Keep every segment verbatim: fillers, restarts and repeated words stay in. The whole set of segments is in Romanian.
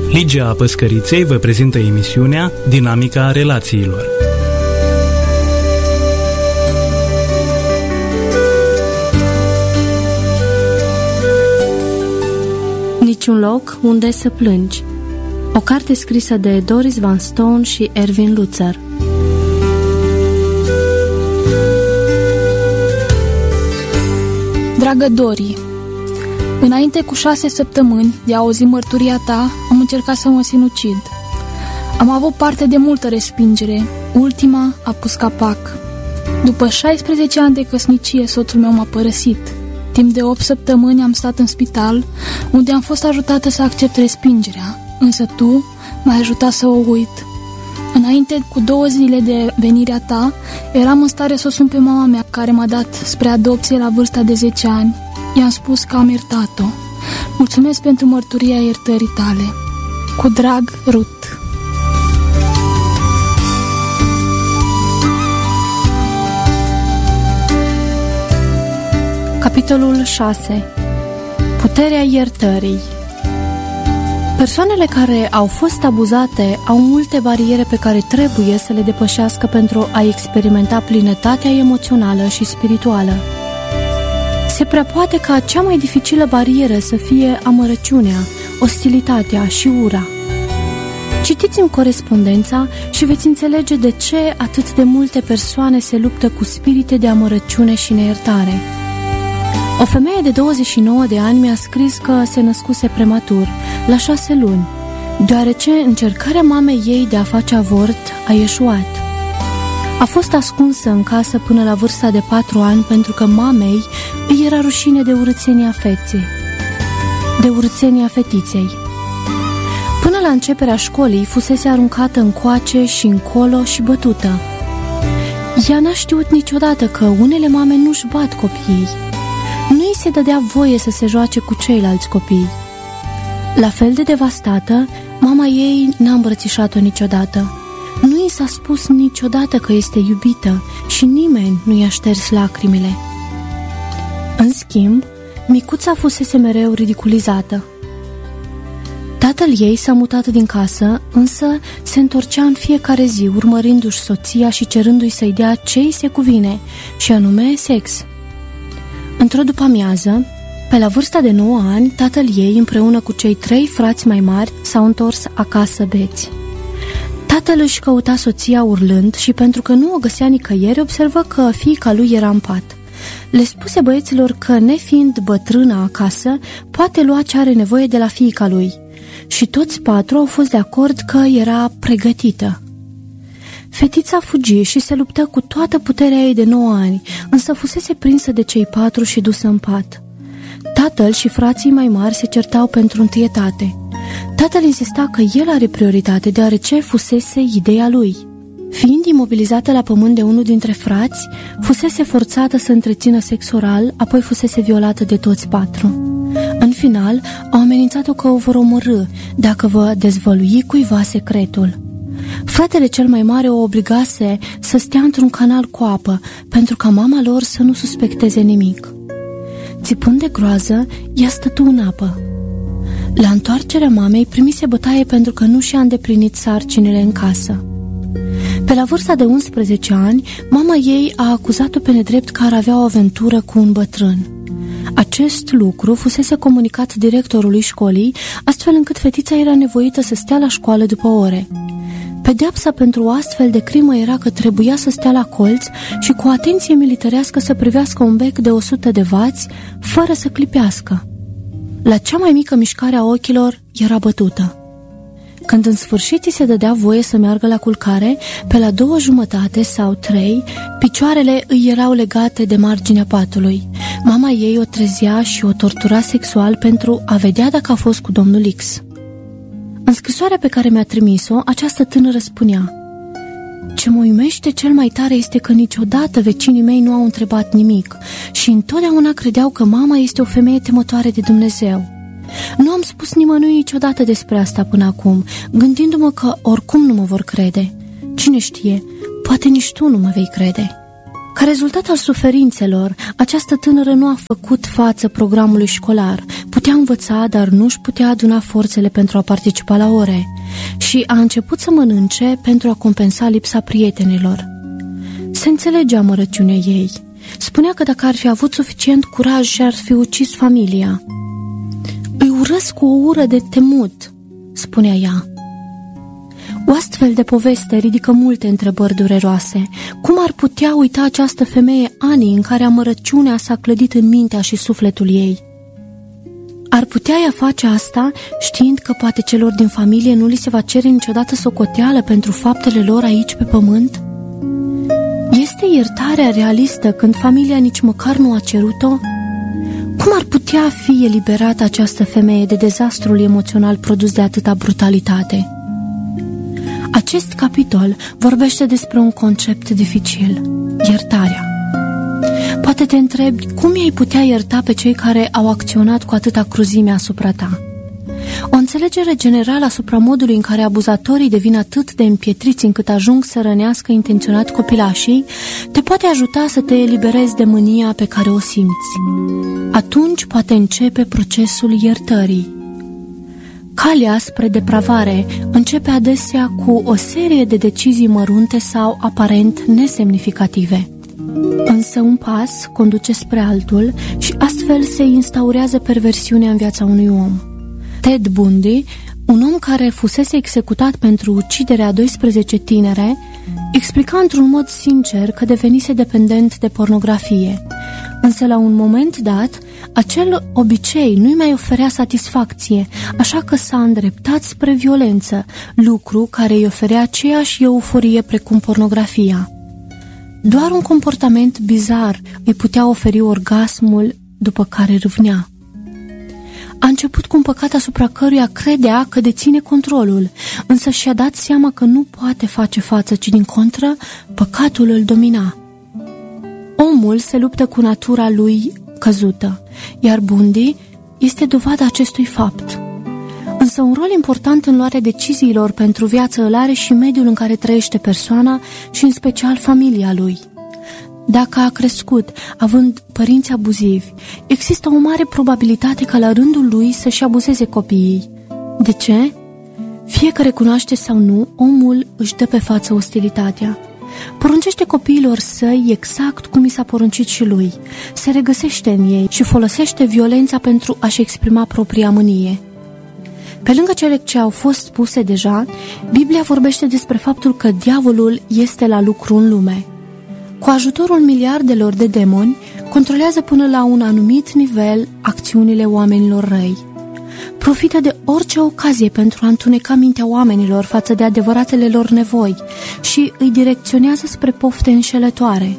Ligia Păscăriței vă prezintă emisiunea Dinamica Relațiilor. Niciun loc unde să plângi. O carte scrisă de Doris Van Stone și Ervin Lutzer. Dragă Dori, înainte cu șase săptămâni de a auzi mărturia ta, am încercat să mă sinucid. Am avut parte de multă respingere. Ultima a pus capac. După șaisprezece ani de căsnicie, soțul meu m-a părăsit. Timp de opt săptămâni am stat în spital, unde am fost ajutată să accept respingerea. Însă tu m-ai ajutat să o uit. Înainte cu două zile de venirea ta, eram în stare să o sun pe mama mea, care m-a dat spre adopție la vârsta de zece ani. I-am spus că am iertat-o. Mulțumesc pentru mărturia iertării tale. Cu drag, Ruth. Capitolul șase. Puterea iertării. Persoanele care au fost abuzate au multe bariere pe care trebuie să le depășească pentru a experimenta plinătatea emoțională și spirituală. Se prea poate ca cea mai dificilă barieră să fie amărăciunea, ostilitatea și ura. Citiți-mi corespondența și veți înțelege de ce atât de multe persoane se luptă cu spirite de amărăciune și neiertare. O femeie de douăzeci și nouă de ani mi-a scris că se născuse prematur, la șase luni, deoarece încercarea mamei ei de a face avort a eșuat. A fost ascunsă în casă până la vârsta de patru ani pentru că mamei îi era rușine de urâțenia feței, de urâțenia fetiței. Până la începerea școlii fusese aruncată încoace și încolo și bătută. Ea n-a știut niciodată că unele mame nu-și bat copiii. Nu îi se dădea voie să se joace cu ceilalți copii. La fel de devastată, mama ei n-a îmbrățișat-o niciodată. Nu i s-a spus niciodată că este iubită și nimeni nu i-a șters lacrimile. În schimb, micuța fusese mereu ridiculizată. Tatăl ei s-a mutat din casă, însă se întorcea în fiecare zi, urmărindu-și soția și cerându-i să-i dea ce îi se cuvine, și anume sex. Într-o după-amiază, pe la vârsta de nouă ani, tatăl ei, împreună cu cei trei frați mai mari, s-au întors acasă beți. Tatăl își căuta soția urlând și, pentru că nu o găsea nicăieri, observă că fiica lui era în pat. Le spuse băieților că, nefiind bătrână acasă, poate lua ce are nevoie de la fiica lui. Și toți patru au fost de acord că era pregătită. Fetița fugi și se luptă cu toată puterea ei de nouă ani, însă fusese prinsă de cei patru și dusă în pat. Tatăl și frații mai mari se certau pentru întâietate. Tatăl insista că el are prioritate, deoarece fusese ideea lui. Fiind imobilizată la pământ de unul dintre frați, fusese forțată să întrețină sex oral, apoi fusese violată de toți patru. În final, au amenințat-o că o vor omorî dacă va dezvălui cuiva secretul. Fratele cel mai mare o obligase să stea într-un canal cu apă, pentru ca mama lor să nu suspecteze nimic. Țipând de groază, ea stătu în apă. La întoarcerea mamei primise bătaie pentru că nu și-a îndeplinit sarcinile în casă. Pe la vârsta de unsprezece ani, mama ei a acuzat-o pe nedrept că ar avea o aventură cu un bătrân. Acest lucru fusese comunicat directorului școlii, astfel încât fetița era nevoită să stea la școală după ore. Pedeapsa pentru o astfel de crimă era că trebuia să stea la colț și cu atenție militarească să privească un bec de o sută de vați, fără să clipească. La cea mai mică mișcare a ochilor era bătută. Când în sfârșit îi se dădea voie să meargă la culcare, pe la două jumătate sau trei, picioarele îi erau legate de marginea patului. Mama ei o trezea și o tortura sexual pentru a vedea dacă a fost cu domnul X. În scrisoarea pe care mi-a trimis-o, această tânără spunea: "Ce mă uimește cel mai tare este că niciodată vecinii mei nu au întrebat nimic și întotdeauna credeau că mama este o femeie temătoare de Dumnezeu. Nu am spus nimănui niciodată despre asta până acum, gândindu-mă că oricum nu mă vor crede. Cine știe, poate nici tu nu mă vei crede." Ca rezultat al suferințelor, această tânără nu a făcut față programului școlar. Putea învăța, dar nu își putea aduna forțele pentru a participa la ore și a început să mănânce pentru a compensa lipsa prietenilor. Se înțelegea amărăciunea ei. Spunea că dacă ar fi avut suficient curaj și-ar fi ucis familia. Îi urăsc cu o ură de temut, spunea ea. O astfel de poveste ridică multe întrebări dureroase. Cum ar putea uita această femeie anii în care amărăciunea s-a clădit în mintea și sufletul ei? Ar putea ea face asta știind că poate celor din familie nu li se va cere niciodată socoteală pentru faptele lor aici pe pământ? Este iertarea realistă când familia nici măcar nu a cerut-o? Cum ar putea fi eliberată această femeie de dezastrul emoțional produs de atâta brutalitate? Acest capitol vorbește despre un concept dificil, iertarea. Poate te întrebi cum ei putea ierta pe cei care au acționat cu atâta cruzime asupra ta. O înțelegere generală asupra modului în care abuzatorii devin atât de împietriți încât ajung să rănească intenționat copilașii te poate ajuta să te eliberezi de mânia pe care o simți. Atunci poate începe procesul iertării. Calea spre depravare începe adesea cu o serie de decizii mărunte sau aparent nesemnificative. Însă un pas conduce spre altul și astfel se instaurează perversiunea în viața unui om. Ted Bundy, un om care fusese executat pentru uciderea a doisprezece tinere, explica într-un mod sincer că devenise dependent de pornografie. Însă la un moment dat, acel obicei nu-i mai oferea satisfacție, așa că s-a îndreptat spre violență, lucru care îi oferea aceeași euforie precum pornografia. Doar un comportament bizar îi putea oferi orgasmul după care râvnea. A început cu un păcat asupra căruia credea că deține controlul, însă și-a dat seama că nu poate face față, ci din contră, păcatul îl domina. Omul se luptă cu natura lui căzută, iar Bundy este dovada acestui fapt. Însă un rol important în luarea deciziilor pentru viață îl are și mediul în care trăiește persoana și în special familia lui. Dacă a crescut având părinți abuzivi, există o mare probabilitate ca la rândul lui să-și abuzeze copiii. De ce? Fie că recunoaște sau nu, omul își dă pe față ostilitatea. Poruncește copiilor săi exact cum i s-a poruncit și lui, se regăsește în ei și folosește violența pentru a-și exprima propria mânie. Pe lângă cele ce au fost spuse deja, Biblia vorbește despre faptul că diavolul este la lucru în lume. Cu ajutorul miliardelor de demoni, controlează până la un anumit nivel acțiunile oamenilor răi. Profită de orice ocazie pentru a întuneca mintea oamenilor față de adevăratele lor nevoi și îi direcționează spre pofte înșelătoare.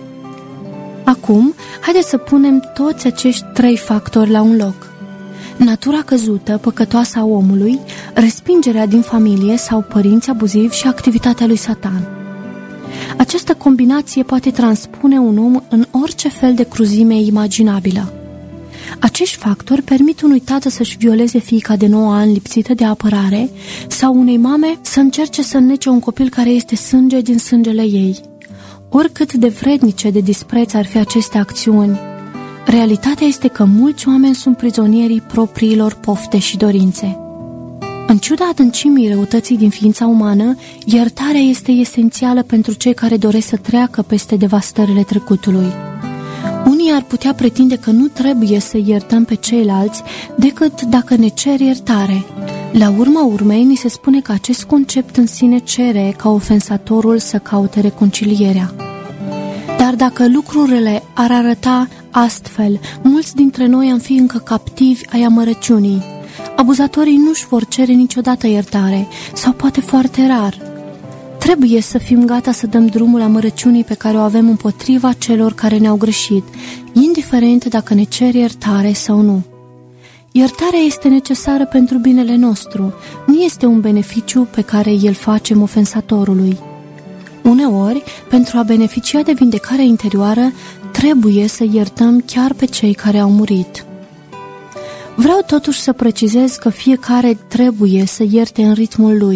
Acum, haideți să punem toți acești trei factori la un loc. Natura căzută, păcătoasă a omului, respingerea din familie sau părinți abuzivi și activitatea lui Satan. Această combinație poate transpune un om în orice fel de cruzime imaginabilă. Acești factori permit unui tată să-și violeze fiica de nouă ani lipsită de apărare sau unei mame să încerce să înnece un copil care este sânge din sângele ei. Oricât de vrednice de dispreț ar fi aceste acțiuni, realitatea este că mulți oameni sunt prizonierii propriilor pofte și dorințe. În ciuda adâncimii răutății din ființa umană, iertarea este esențială pentru cei care doresc să treacă peste devastările trecutului. Unii ar putea pretinde că nu trebuie să iertăm pe ceilalți decât dacă ne cer iertare. La urma urmei, ni se spune că acest concept în sine cere ca ofensatorul să caute reconcilierea. Dar dacă lucrurile ar arăta astfel, mulți dintre noi am fi încă captivi ai amărăciunii. Abuzatorii nu-și vor cere niciodată iertare, sau poate foarte rar. Trebuie să fim gata să dăm drumul amărăciunii pe care o avem împotriva celor care ne-au greșit, indiferent dacă ne cer iertare sau nu. Iertarea este necesară pentru binele nostru, nu este un beneficiu pe care îl facem ofensatorului. Uneori, pentru a beneficia de vindecarea interioară, trebuie să iertăm chiar pe cei care au murit. Vreau totuși să precizez că fiecare trebuie să ierte în ritmul lui.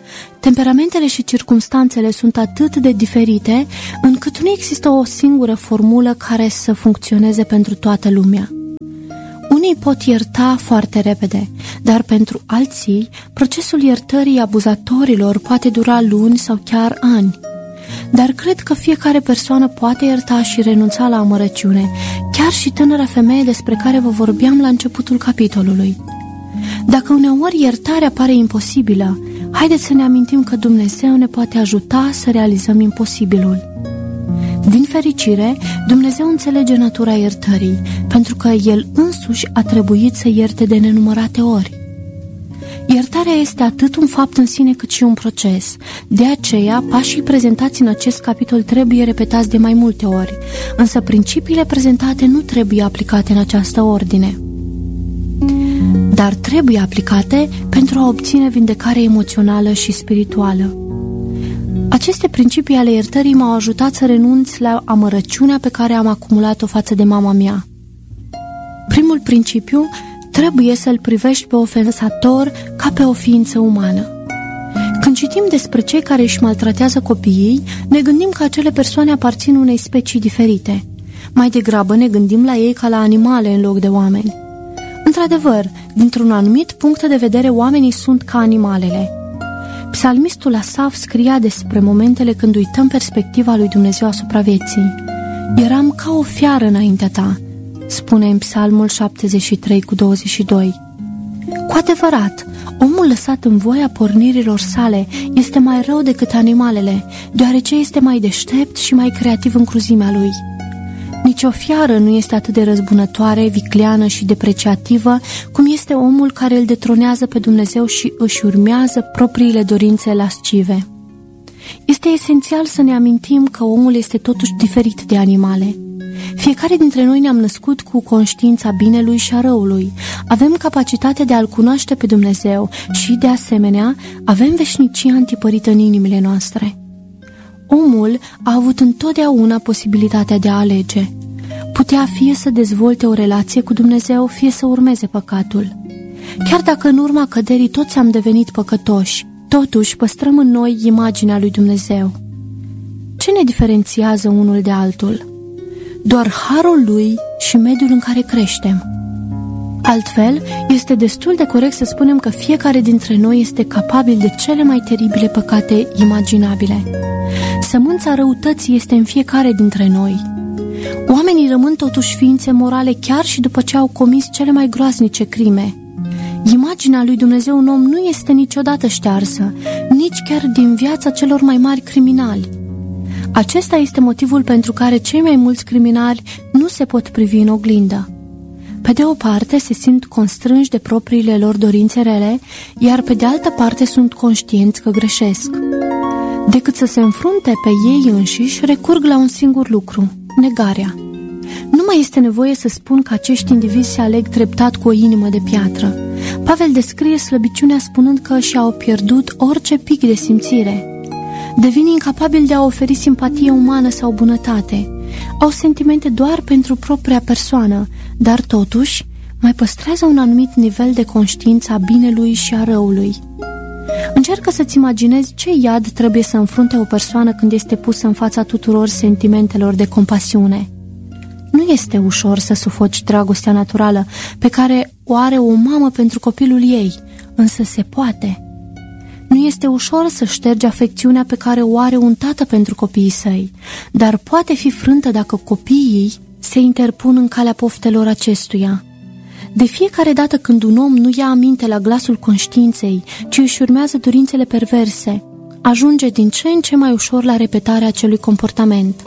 Temperamentele și circumstanțele sunt atât de diferite încât nu există o singură formulă care să funcționeze pentru toată lumea. Unii pot ierta foarte repede, dar pentru alții, procesul iertării abuzatorilor poate dura luni sau chiar ani. Dar cred că fiecare persoană poate ierta și renunța la amărăciune, chiar și tânăra femeie despre care vă vorbeam la începutul capitolului. Dacă uneori iertarea pare imposibilă, haideți să ne amintim că Dumnezeu ne poate ajuta să realizăm imposibilul. Din fericire, Dumnezeu înțelege natura iertării, pentru că El însuși a trebuit să ierte de nenumărate ori. Iertarea este atât un fapt în sine cât și un proces. De aceea, pașii prezentați în acest capitol trebuie repetați de mai multe ori, însă principiile prezentate nu trebuie aplicate în această ordine. Dar trebuie aplicate pentru a obține vindecare emoțională și spirituală. Aceste principii ale iertării m-au ajutat să renunț la amărăciunea pe care am acumulat-o față de mama mea. Primul principiu: trebuie să-l privești pe ofensator ca pe o ființă umană. Când citim despre cei care își maltratează copiii, ne gândim că acele persoane aparțin unei specii diferite. Mai degrabă ne gândim la ei ca la animale în loc de oameni. Într-adevăr, dintr-un anumit punct de vedere, oamenii sunt ca animalele. Psalmistul Asaf scria despre momentele când uităm perspectiva lui Dumnezeu asupra vieții. Eram ca o fiară înaintea ta, spune în Psalmul șaptezeci și trei cu douăzeci și doi. Cu adevărat, omul lăsat în voia pornirilor sale este mai rău decât animalele, deoarece este mai deștept și mai creativ în cruzimea lui. Nici o fiară nu este atât de răzbunătoare, vicleană și depreciativă cum este omul care îl detronează pe Dumnezeu și își urmează propriile dorințe lascive. Este esențial să ne amintim că omul este totuși diferit de animale. Fiecare dintre noi ne-am născut cu conștiința binelui și a răului. Avem capacitatea de a-L cunoaște pe Dumnezeu și, de asemenea, avem veșnicia întipărită în inimile noastre. Omul a avut întotdeauna posibilitatea de a alege. Putea fie să dezvolte o relație cu Dumnezeu, fie să urmeze păcatul. Chiar dacă în urma căderii toți am devenit păcătoși, totuși păstrăm în noi imaginea lui Dumnezeu. Ce ne diferențiază unul de altul? Doar harul lui și mediul în care creștem. Altfel, este destul de corect să spunem că fiecare dintre noi este capabil de cele mai teribile păcate imaginabile. Sămânța răutății este în fiecare dintre noi. Oamenii rămân totuși ființe morale chiar și după ce au comis cele mai groaznice crime. Imaginea lui Dumnezeu în om nu este niciodată ștearsă, nici chiar din viața celor mai mari criminali. Acesta este motivul pentru care cei mai mulți criminali nu se pot privi în oglindă. Pe de o parte se simt constrânși de propriile lor dorințe rele, iar pe de altă parte sunt conștienți că greșesc. Decât să se înfrunte pe ei înșiși, recurg la un singur lucru: negarea. Nu mai este nevoie să spun că acești indivizi se aleg treptat cu o inimă de piatră. Pavel descrie slăbiciunea spunând că și-au pierdut orice pic de simțire. Devin incapabili de a oferi simpatie umană sau bunătate. Au sentimente doar pentru propria persoană, dar totuși mai păstrează un anumit nivel de conștiință a binelui și a răului. Încearcă să-ți imaginezi ce iad trebuie să înfrunte o persoană când este pusă în fața tuturor sentimentelor de compasiune. Nu este ușor să sufoci dragostea naturală pe care o are o mamă pentru copilul ei, însă se poate. Nu este ușor să ștergi afecțiunea pe care o are un tată pentru copiii săi, dar poate fi frântă dacă copiii se interpun în calea poftelor acestuia. De fiecare dată când un om nu ia aminte la glasul conștiinței, ci își urmează dorințele perverse, ajunge din ce în ce mai ușor la repetarea acelui comportament.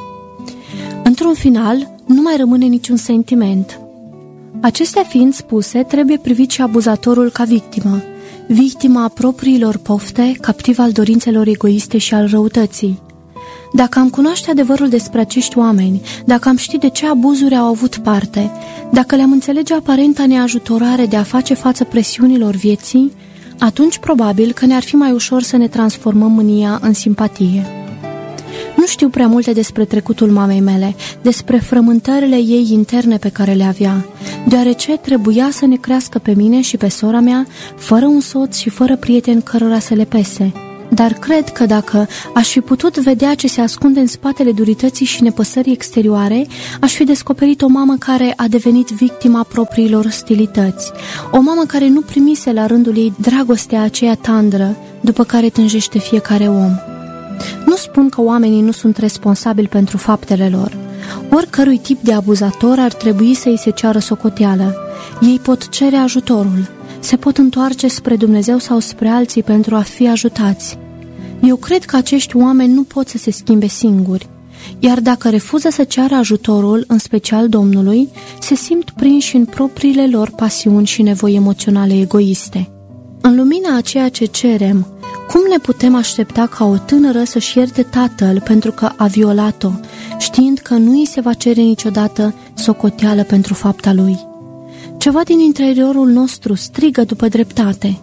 Într-un final, nu mai rămâne niciun sentiment. Acestea fiind spuse, trebuie privit și abuzatorul ca victimă, victima a propriilor pofte, captiv al dorințelor egoiste și al răutății. Dacă am cunoaște adevărul despre acești oameni, dacă am ști de ce abuzuri au avut parte, dacă le-am înțelege aparenta neajutorare de a face față presiunilor vieții, atunci probabil că ne-ar fi mai ușor să ne transformăm mânia în simpatie. Nu știu prea multe despre trecutul mamei mele, despre frământările ei interne pe care le avea, deoarece trebuia să ne crească pe mine și pe sora mea, fără un soț și fără prieteni cărora să le pese. dar cred că dacă aș fi putut vedea ce se ascunde în spatele durității și nepăsării exterioare, aș fi descoperit o mamă care a devenit victima propriilor ostilități, o mamă care nu primise la rândul ei dragostea aceea tandră după care tânjește fiecare om. Nu spun că oamenii nu sunt responsabili pentru faptele lor. Oricărui tip de abuzator ar trebui să îi se ceară socoteală. Ei pot cere ajutorul, se pot întoarce spre Dumnezeu sau spre alții pentru a fi ajutați. Eu cred că acești oameni nu pot să se schimbe singuri, iar dacă refuză să ceară ajutorul, în special Domnului, se simt prinși în propriile lor pasiuni și nevoi emoționale egoiste. În lumina a ceea ce cerem, cum ne putem aștepta ca o tânără să-și ierte tatăl pentru că a violat-o, știind că nu îi se va cere niciodată socoteală pentru fapta lui? Ceva din interiorul nostru strigă după dreptate.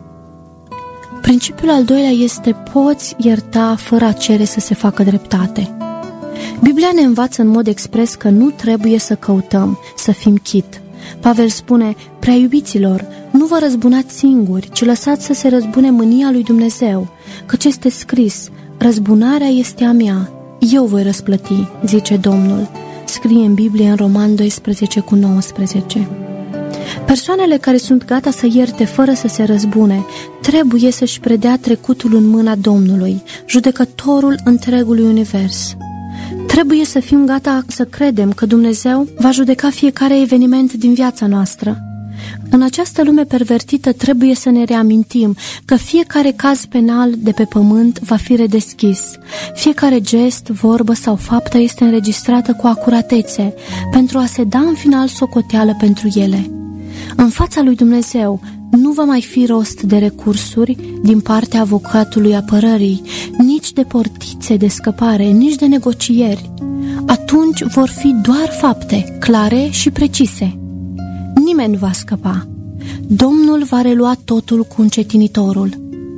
Principiul al doilea este: poți ierta fără a cere să se facă dreptate. Biblia ne învață în mod expres că nu trebuie să căutăm să fim chit. Pavel spune: prea iubiților, nu vă răzbunați singuri, ci lăsați să se răzbune mânia lui Dumnezeu, căci este scris: răzbunarea este a mea, eu voi răsplăti, zice Domnul. Scrie în Biblie în Romani doisprezece cu nouăsprezece. Persoanele care sunt gata să ierte fără să se răzbune trebuie să-și predea trecutul în mâna Domnului, judecătorul întregului univers. Trebuie să fim gata să credem că Dumnezeu va judeca fiecare eveniment din viața noastră. În această lume pervertită trebuie să ne reamintim că fiecare caz penal de pe pământ va fi redeschis. Fiecare gest, vorbă sau faptă este înregistrată cu acuratețe pentru a se da în final socoteală pentru ele. În fața lui Dumnezeu nu va mai fi rost de recursuri din partea avocatului apărării, nici de portițe de scăpare, nici de negocieri. Atunci vor fi doar fapte clare și precise. Nimeni nu va scăpa. Domnul va relua totul cu încetinitorul.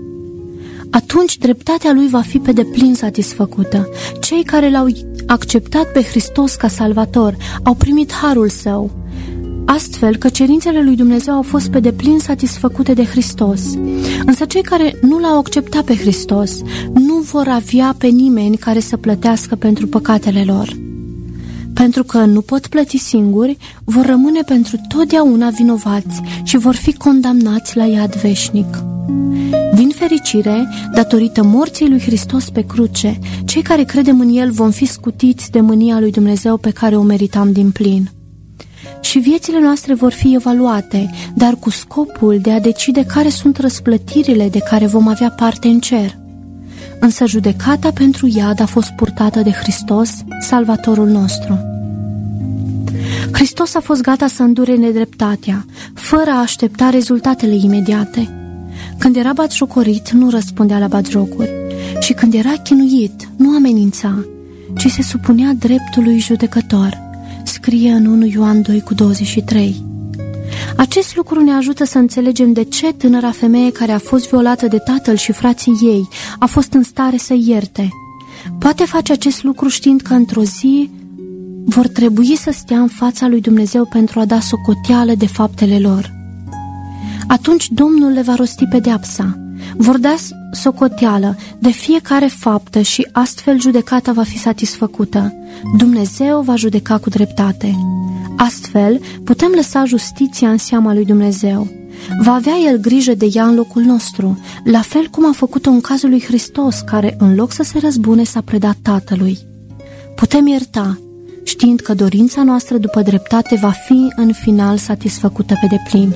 Atunci dreptatea lui va fi pe deplin satisfăcută. Cei care l-au acceptat pe Hristos ca salvator au primit harul său, astfel că cerințele lui Dumnezeu au fost pe deplin satisfăcute de Hristos. Însă cei care nu l-au acceptat pe Hristos nu vor avea pe nimeni care să plătească pentru păcatele lor. Pentru că nu pot plăti singuri, vor rămâne pentru totdeauna vinovați și vor fi condamnați la iad veșnic. Din fericire, datorită morții lui Hristos pe cruce, cei care credem în El vom fi scutiți de mânia lui Dumnezeu pe care o meritam din plin. Și viețile noastre vor fi evaluate, dar cu scopul de a decide care sunt răsplătirile de care vom avea parte în cer. Însă judecata pentru iad a fost purtată de Hristos, Salvatorul nostru. Hristos a fost gata să îndure nedreptatea, fără a aștepta rezultatele imediate. Când era batjocorit, nu răspundea la batjocuri, și când era chinuit, nu amenința, ci se supunea dreptului judecător. Scrie în unu Ioan doi cu douăzeci și trei. Acest lucru ne ajută să înțelegem de ce tânăra femeie care a fost violată de tatăl și frații ei a fost în stare să ierte. Poate face acest lucru știind că într-o zi vor trebui să stea în fața lui Dumnezeu pentru a da socoteală de faptele lor. Atunci Domnul le va rosti pedeapsa. Vor da socoteală de fiecare faptă și astfel judecata va fi satisfăcută. Dumnezeu va judeca cu dreptate. Astfel, putem lăsa justiția în seama lui Dumnezeu. Va avea El grijă de ea în locul nostru, la fel cum a făcut-o în cazul lui Hristos, care, în loc să se răzbune, s-a predat Tatălui. Putem ierta, știind că dorința noastră după dreptate va fi, în final, satisfăcută pe deplin.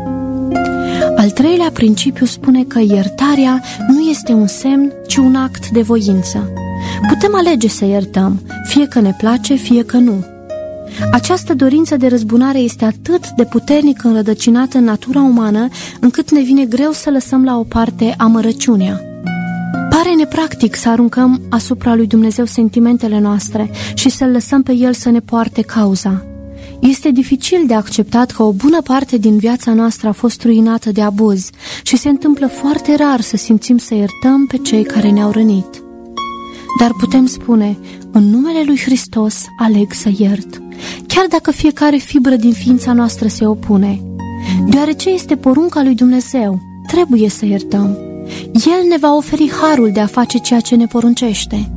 Al treilea principiu spune că iertarea nu este un semn, ci un act de voință. Putem alege să iertăm, fie că ne place, fie că nu. Această dorință de răzbunare este atât de puternic înrădăcinată în natura umană, încât ne vine greu să lăsăm la o parte amărăciunea. Pare nepractic să aruncăm asupra lui Dumnezeu sentimentele noastre și să-L lăsăm pe El să ne poarte cauza. Este dificil de acceptat că o bună parte din viața noastră a fost ruinată de abuz și se întâmplă foarte rar să simțim să iertăm pe cei care ne-au rănit. Dar putem spune, în numele lui Hristos aleg să iert, chiar dacă fiecare fibră din ființa noastră se opune. Deoarece este porunca lui Dumnezeu, trebuie să iertăm. El ne va oferi harul de a face ceea ce ne poruncește.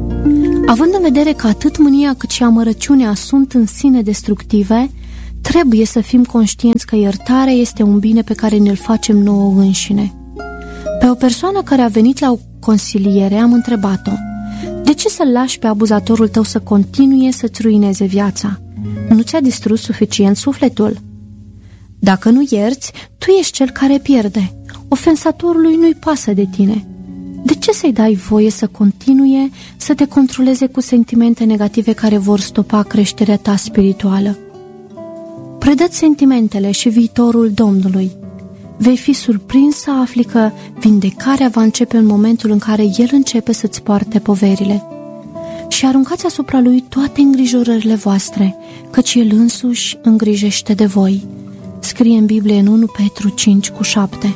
Având în vedere că atât mânia cât și amărăciunea sunt în sine destructive, trebuie să fim conștienți că iertarea este un bine pe care ne-l facem nouă înșine. Pe o persoană care a venit la o consiliere am întrebat-o: de ce să-l lași pe abuzatorul tău să continue să-ți ruineze viața? Nu ți-a distrus suficient sufletul? Dacă nu ierți, tu ești cel care pierde. Ofensatorului nu-i pasă de tine. De ce să-i dai voie să continue să te controleze cu sentimente negative care vor stopa creșterea ta spirituală? Predă-ți sentimentele și viitorul Domnului. Vei fi surprins să afli că vindecarea va începe în momentul în care El începe să-ți poarte poverile. Și aruncați asupra Lui toate îngrijorările voastre, căci El însuși îngrijește de voi. Scrie în Biblie în unu Petru cinci cu șapte.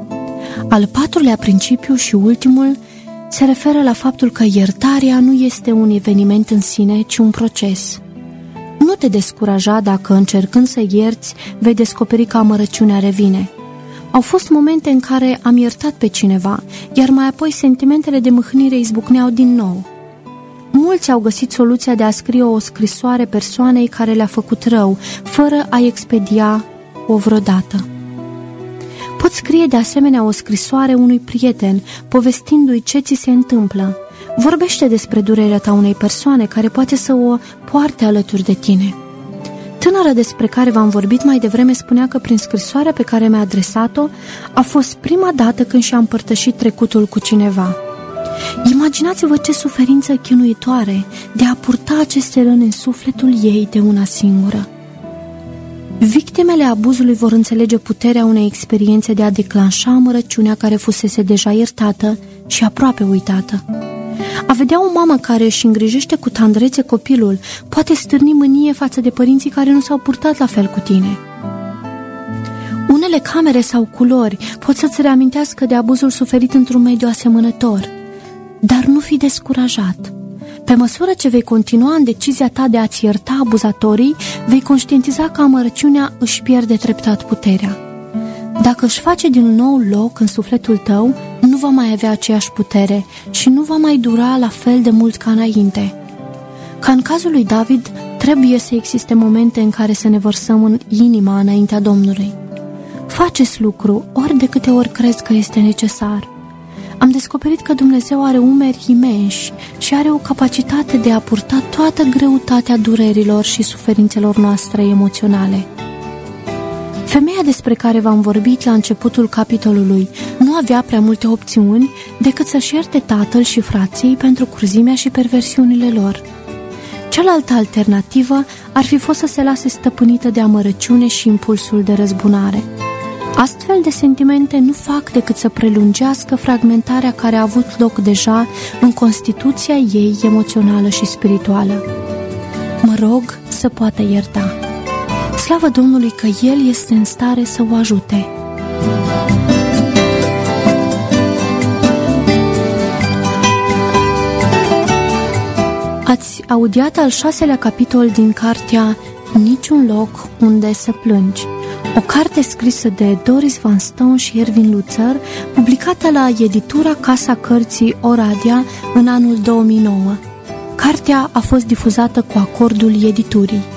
Al patrulea principiu și ultimul se referă la faptul că iertarea nu este un eveniment în sine, ci un proces. Nu te descuraja dacă, încercând să ierți, vei descoperi că amărăciunea revine. Au fost momente în care am iertat pe cineva, iar mai apoi sentimentele de mâhnire izbucneau din nou. Mulți au găsit soluția de a scrie o scrisoare persoanei care le-a făcut rău, fără a expedia-o vreodată. Poți scrie de asemenea o scrisoare unui prieten, povestindu-i ce ți se întâmplă. Vorbește despre durerea ta unei persoane care poate să o poarte alături de tine. Tânăra despre care v-am vorbit mai devreme spunea că prin scrisoarea pe care mi-a adresat-o a fost prima dată când și-a împărtășit trecutul cu cineva. Imaginați-vă ce suferință chinuitoare de a purta aceste răni în sufletul ei de una singură. Victimele abuzului vor înțelege puterea unei experiențe de a declanșa amărăciunea care fusese deja iertată și aproape uitată. A vedea o mamă care își îngrijește cu tandrețe copilul poate stârni mânie față de părinții care nu s-au purtat la fel cu tine. Unele camere sau culori pot să-ți reamintească de abuzul suferit într-un mediu asemănător, dar nu fi descurajat. Pe măsură ce vei continua în decizia ta de a-ți ierta abuzatorii, vei conștientiza că amărăciunea își pierde treptat puterea. Dacă își face din nou loc în sufletul tău, nu va mai avea aceeași putere și nu va mai dura la fel de mult ca înainte. Ca în cazul lui David, trebuie să existe momente în care să ne vărsăm în inima înaintea Domnului. Faceți lucru ori de câte ori crezi că este necesar. Am descoperit că Dumnezeu are umeri imensi și are o capacitate de a purta toată greutatea durerilor și suferințelor noastre emoționale. Femeia despre care v-am vorbit la începutul capitolului nu avea prea multe opțiuni decât să-și ierte tatăl și frații pentru curzimea și perversiunile lor. Cealaltă alternativă ar fi fost să se lase stăpânită de amărăciune și impulsul de răzbunare. Astfel de sentimente nu fac decât să prelungească fragmentarea care a avut loc deja în constituția ei emoțională și spirituală. Mă rog să poată ierta. Slavă Domnului că El este în stare să o ajute. Ați audiat al șaselea capitol din cartea Niciun loc unde să plângi, o carte scrisă de Doris Van Stone și Erwin Lutzer, publicată la editura Casa Cărții Oradea în anul două mii nouă. Cartea a fost difuzată cu acordul editurii.